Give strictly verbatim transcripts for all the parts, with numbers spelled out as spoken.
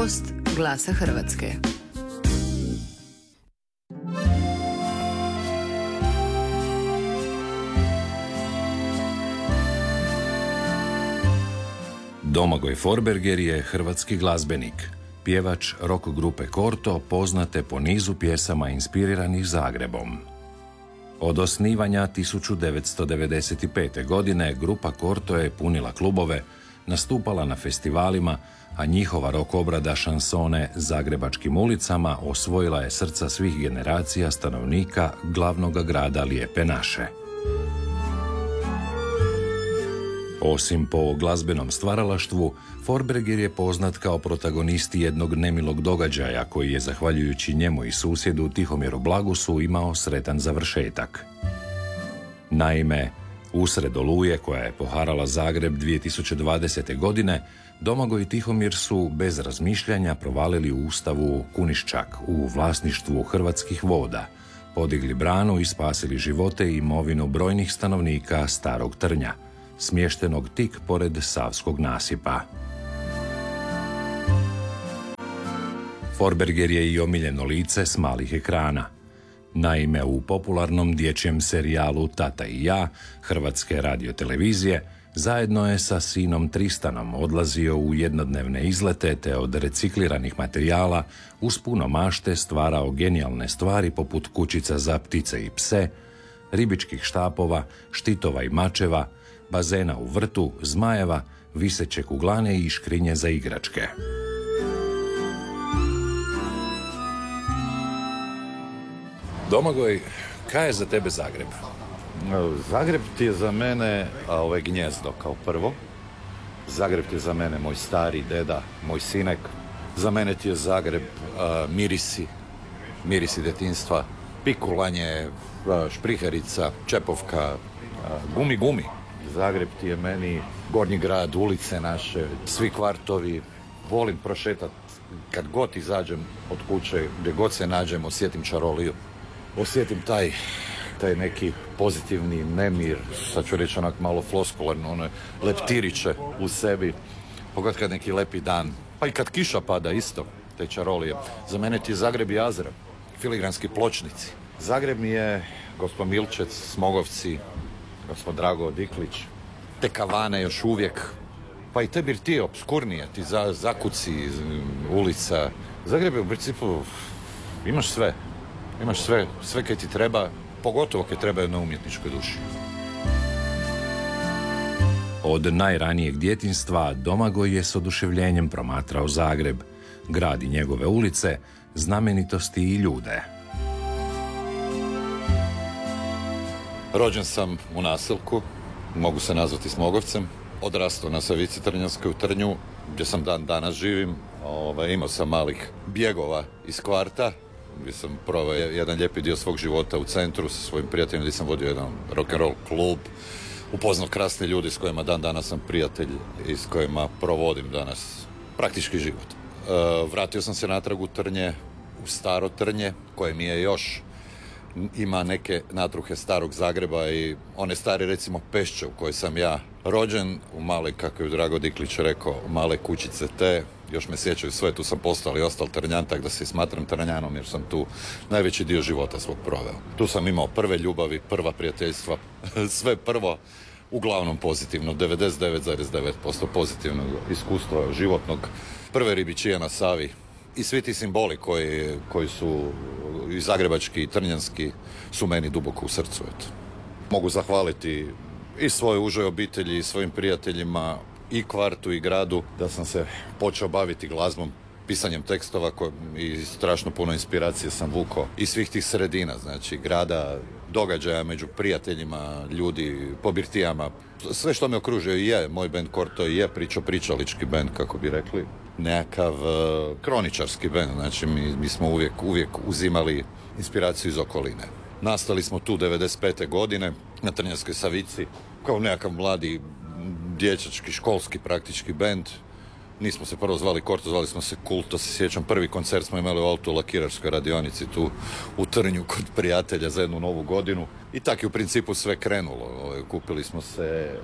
gost Glasa Hrvatske. Domagoj Forberger je hrvatski glazbenik, pjevač rock grupe Korto, poznate po nizu pjesama inspiriranih Zagrebom. Od osnivanja tisuću devetsto devedeset pete. godine grupa Korto je punila klubove, nastupala na festivalima, a njihova rock obrada šansone Zagrebačkim ulicama osvojila je srca svih generacija stanovnika glavnog grada Lijepe naše. Osim po glazbenom stvaralaštvu, Forberger je poznat kao protagonisti jednog nemilog događaja koji je, zahvaljujući njemu i susjedu Tihomiru Blagusu, imao sretan završetak. Naime, usred oluje koja je poharala Zagreb dvije tisuće dvadesete. godine, Domagoj i Tihomir su bez razmišljanja provalili u ustavu Kuniščak u vlasništvu Hrvatskih voda, podigli branu i spasili živote i imovinu brojnih stanovnika Starog Trnja, smještenog tik pored Savskog nasipa. Forberger je i omiljeno lice s malih ekrana. Naime, u popularnom dječjem serijalu Tata i ja Hrvatske radiotelevizije zajedno je sa sinom Tristanom odlazio u jednodnevne izlete te od recikliranih materijala uz puno mašte stvarao genijalne stvari poput kućica za ptice i pse, ribičkih štapova, štitova i mačeva, bazena u vrtu, zmajeva, viseće kuglane i škrinje za igračke. Domagoj, kaj je za tebe Zagreb? Zagreb ti je za mene a, ovaj gnjezdo kao prvo. Zagreb ti je za mene moj stari deda, moj sinek. Za mene ti je Zagreb a, mirisi, mirisi detinjstva, pikulanje, a, špriherica, čepovka, a, gumi gumi. Zagreb ti je meni Gornji grad, ulice naše, svi kvartovi. Volim prošetati kad god izađem od kuće, gdje god se nađem, osjetim čaroliju. Osjetim taj, taj neki pozitivni nemir, sad ću reći onak malo floskularno, one leptiriće u sebi. Pogod kad neki lepi dan, pa i kad kiša pada isto, te čarolije. Za mene ti je Zagreb i Azra, filigranski pločnici. Zagreb mi je gospod Milčec, Smogovci, gospod Drago Diklić, te kavane još uvijek, pa i te birtije obskurnije, ti za, zakuci, ulica. Zagreb je u principu, imaš sve, imaš sve, sve kaj ti treba, pogotovo kaj treba na umjetničkoj duši. Od najranijeg djetinjstva Domagoj je s oduševljenjem promatrao Zagreb, grad i njegove ulice, znamenitosti i ljude. Rođen sam u naselku, mogu se nazvati Smogovcem. Odrastao na Savici Trnjanskoj u Trnju, gdje sam dan danas živim. Ove, imao sam malih bjegova iz kvarta, gdje sam proveo jedan lijepi dio svog života u centru sa svojim prijateljima, gdje sam vodio jedan rock'n'roll klub. Upoznao krasne ljudi s kojima dan danas sam prijatelj i s kojima provodim danas praktički život. E, vratio sam se natrag u Trnje, u Staro Trnje, koje mi je još ima neke natruhe starog Zagreba i one stare, recimo, Pešće u kojoj sam ja rođen, u male, kako je Drago Diklić rekao, male kućice te, još me sjećaju sve, tu sam postao i ostal Trnjan, tak da se smatram Trnjanom jer sam tu najveći dio života svog proveo. Tu sam imao prve ljubavi, prva prijateljstva, sve prvo, uglavnom pozitivno, devedeset devet zarez devet posto pozitivnog iskustva životnog, prve ribičije na Savi. I svi ti simboli koji, koji su i zagrebački i trnjanski su meni duboko u srcu. Eto. Mogu zahvaliti i svojoj užoj obitelji i svojim prijateljima i kvartu i gradu da sam se počeo baviti glazbom, pisanjem tekstova ko, i strašno puno inspiracije sam vukao iz svih tih sredina, znači grada, događaja među prijateljima, ljudi, po birtijama. Sve što me okružuje je, moj band Korto je pričo pričalički band, kako bi rekli. Nekakav uh, kroničarski band, znači mi, mi smo uvijek, uvijek uzimali inspiraciju iz okoline. Nastali smo tu devedeset pete. godine na Trnjanskoj Savici kao nekakav mladi dječački, školski praktički band. Nismo se prvo zvali Korto, zvali smo se Kult, to se sjećam. Prvi koncert smo imali u autolakirarskoj radionici tu u Trnju kod prijatelja za jednu novu godinu. I tako je u principu sve krenulo. Kupili smo se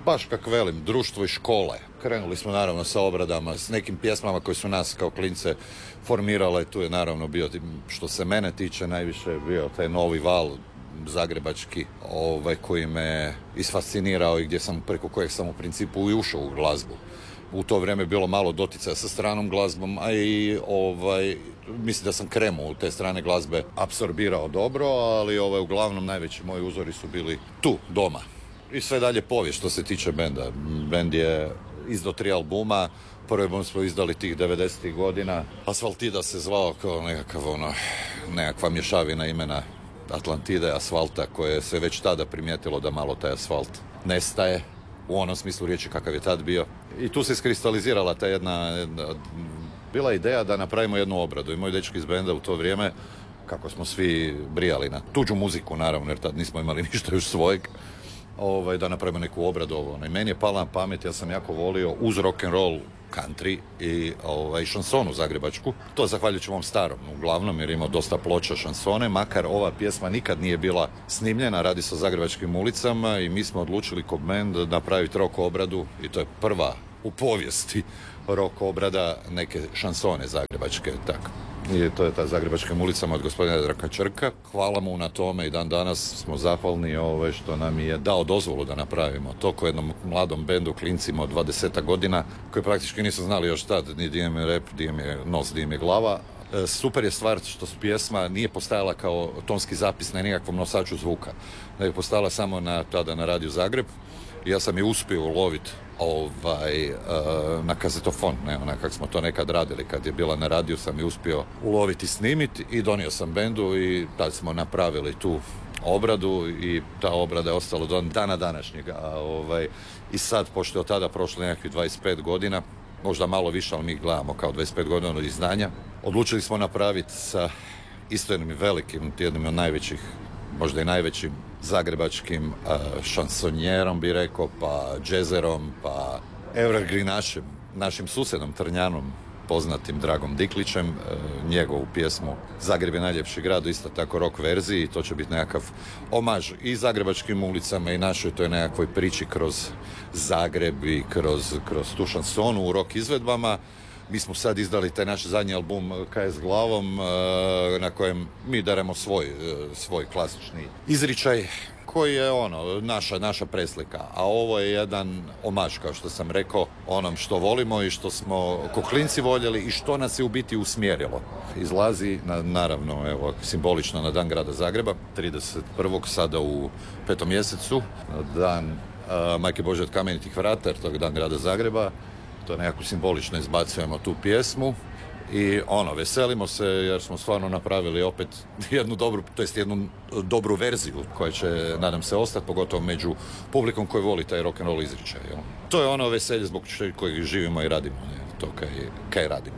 baš kak velim, društvo i škole. Krenuli smo naravno sa obradama, s nekim pjesmama koje su nas kao klince formirale. Tu je naravno bio, što se mene tiče, najviše bio taj novi val zagrebački, ovaj, koji me isfascinirao i gdje sam, preko kojeg sam u principu i ušao u glazbu. U to vrijeme bilo malo doticaja sa stranom glazbom, a i ovaj, mislim da sam kremu u te strane glazbe apsorbirao dobro, ali ovaj, uglavnom najveći moji uzori su bili tu, doma. I sve dalje povijest što se tiče benda. Bend je izdao tri albuma, prvi album smo izdali tih devedesetih godina. Asfaltida se zvao kao nekakav, ono, nekakva mješavina imena Atlantide, asfalta, koje se već tada primijetilo da malo taj asfalt nestaje, u onom smislu riječi kakav je tad bio. I tu se iskristalizirala ta jedna, jedna bila ideja da napravimo jednu obradu. I moji dečki iz benda u to vrijeme, kako smo svi brijali na tuđu muziku, naravno, jer tad nismo imali ništa još svojeg, ovaj, da napravimo neku obradu ovo. I meni je pala na pamet, ja sam jako volio uz rock and roll country i ovaj, šansonu zagrebačku. To zahvaljujući ovom starom, uglavnom, jer imao dosta ploča šansone, makar ova pjesma nikad nije bila snimljena, radi se o zagrebačkim ulicama i mi smo odlučili ko bend napraviti rock obradu i to je prva u povijesti rock obrada neke šansone zagrebačke, tako. I to je ta zagrebačkim ulicama od gospodina Draka Črka. Hvala mu na tome i dan danas smo zahvalni ovaj, što nam je dao dozvolu da napravimo to ko jednom mladom bendu, klincima od dvadeset godina, koji praktički nisu znali još tad ni di im je rep, di im je nos, di im je glava. E, super je stvar što pjesma nije postajala kao tonski zapis na nikakvom nosaču zvuka, nego je postajala samo na, tada na Radio Zagreb. Ja sam je uspio uloviti ovaj, uh, na kazetofon, ne, onak kako smo to nekad radili, kad je bila na radiju sam je uspio uloviti i snimiti i donio sam bendu i tad smo napravili tu obradu i ta obrada je ostala do dana današnjega. A, ovaj, i sad, pošto je od tada prošlo nekakvih dvadeset pet godina, možda malo više, ali mi gledamo kao dvadeset pet godina od izdanja, odlučili smo napraviti sa isto jednim velikim, jednim od najvećih, možda i najvećim zagrebačkim uh, šansonjerom, bi rekao, pa džezerom, pa evergreenašem, našim susjedom Trnjanom, poznatim Dragom Diklićem, uh, njegovu pjesmu Zagreb je najljepši grad, isto tako rock verziji, to će biti nekakav omaž i zagrebačkim ulicama i našoj toj nekakvoj priči kroz Zagreb i kroz, kroz tu šansonu u rock izvedbama. Mi smo sad izdali taj naš zadnji album K S glavom, na kojem mi daremo svoj, svoj klasični izričaj koji je ono, naša, naša preslika. A ovo je jedan omaž, kao što sam rekao, onom što volimo i što smo ko klinci voljeli i što nas je u biti usmjerilo. Izlazi, na, naravno, evo, simbolično na Dan grada Zagreba, trideset prvog sada u petom mjesecu, dan uh, Majke Božje od kamenitih vrata, jer to je Dan grada Zagreba. To nekako simbolično izbacujemo tu pjesmu i ono, veselimo se jer smo stvarno napravili opet jednu dobru, to jest jednu dobru verziju koja će, nadam se, ostati, pogotovo među publikom koji voli taj rock and roll izričaj. Jel? To je ono veselje zbog kojeg živimo i radimo, ne? To kaj, kaj radimo.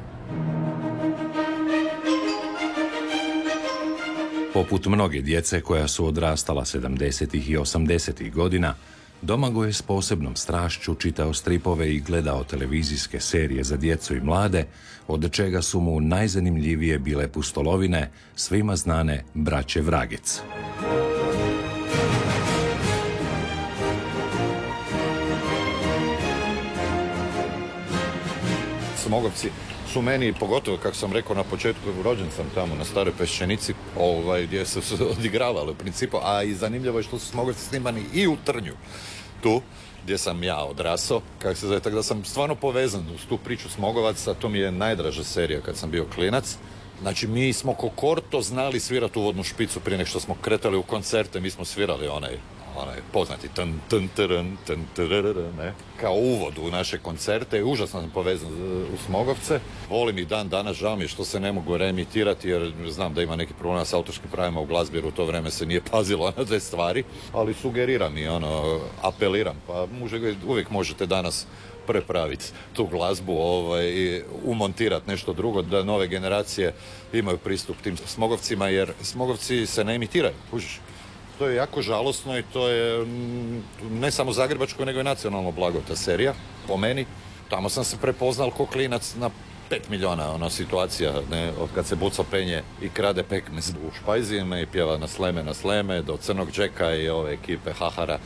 Poput mnoge djece koja su odrastala sedamdesetih i osamdesetih godina, Domagoj je s posebnom strašću čitao stripove i gledao televizijske serije za djecu i mlade, od čega su mu najzanimljivije bile pustolovine, svima znane Braće Vragec. Smogovci su meni, pogotovo kako sam rekao na početku, rođen sam tamo na Staroj Peščenici, ovaj, gdje su se odigravali u principu, a i zanimljivo je što su Smogovci snimani i u Trnju, tu gdje sam ja odrasao, kako se zove, tako da sam stvarno povezan uz tu priču Smogovaca. To mi je najdraža serija kad sam bio klinac. Znači, mi smo ko Korto znali svirati u Vodnu špicu prije nego što smo kretali u koncerte, mi smo svirali onaj, onaj poznati tn, tn, tn, tn, tn, ne? Kao uvod u naše koncerte i užasno sam povezan u Smogovce. Volim i dan danas, žao mi je što se ne mogu reemitirati jer znam da ima neki problema s autorskim pravima u glazbi jer u to vrijeme se nije pazilo na te stvari, ali sugeriram i ono, apeliram, pa muže, uvijek možete danas prepraviti tu glazbu ovaj, i umontirati nešto drugo da nove generacije imaju pristup tim Smogovcima, jer Smogovci se ne emitiraju, kužiš. To je jako žalosno i to je ne samo zagrebačko, nego i nacionalno blago ta serija, po meni. Tamo sam se prepoznal ko klinac na pet milijuna ona situacija, ne, od kad se Buco penje i krade pekmez u špajzime i pjeva na sleme na sleme, do Crnog Džeka i ove ekipe Hahara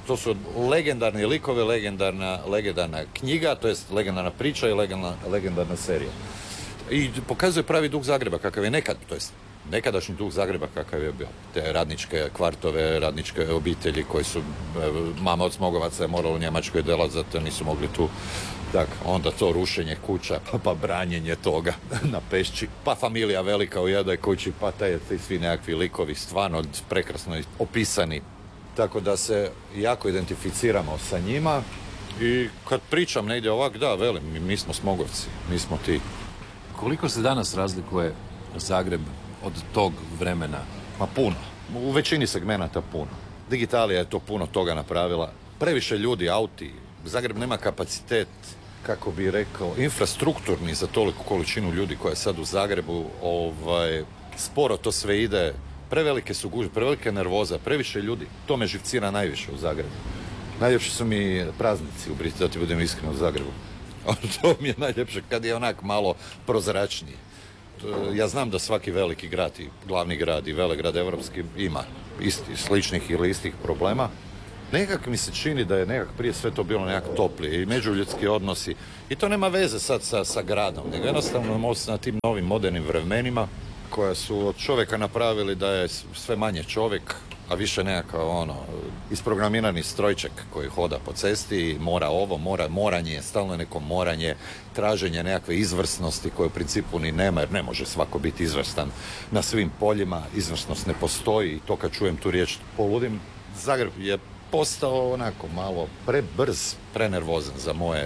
to su legendarni likovi, legendarna, legendarna knjiga, to jest legendarna priča i legendarna, legendarna serija. I pokazuje pravi duh Zagreba kakav je nekad, to jest nekadašnji duh Zagreba kakav je bio. Te radničke kvartove, radničke obitelji koji su, mama od Smogovaca je morala u Njemačkoj delati, zato nisu mogli tu. Dakle, onda to rušenje kuća, pa, pa branjenje toga na Pešći, pa familija velika u jednoj kući, pa taj, taj svi nekakvi likovi, stvarno prekrasno opisani. Tako da se jako identificiramo sa njima i kad pričam negdje ovak, da, velim, mi, mi smo Smogovci, mi smo ti. Koliko se danas razlikuje Zagreb od tog vremena? Ma puno. U većini segmenata puno. Digitalija je to puno toga napravila. Previše ljudi, auti. Zagreb nema kapacitet, kako bi rekao, infrastrukturni za toliku količinu ljudi koja je sad u Zagrebu. Ovaj, sporo to sve ide. Prevelike su gužve, prevelike nervoza, previše ljudi. To me živcira najviše u Zagrebu. Najljepši su mi praznici u Briti, da ti budem iskren, u Zagrebu. To mi je najljepše kad je onak malo prozračniji. Ja znam da svaki veliki grad i glavni grad i velegrad evropski ima isti, sličnih ili istih problema. Nekak mi se čini da je nekak prije sve to bilo nekak toplije i međuljudski odnosi. I to nema veze sad sa, sa gradom, nego jednostavno na tim novim modernim vremenima koja su od čovjeka napravili da je sve manje čovjek, a više nekakav ono, isprogramirani strojček koji hoda po cesti, mora ovo, mora moranje, stalno je neko moranje, traženje nekakve izvrsnosti koje u principu ni nema, jer ne može svako biti izvrstan na svim poljima, izvrsnost ne postoji i to kad čujem tu riječ poludim. Zagreb je postao onako malo prebrz, prenervozan za moje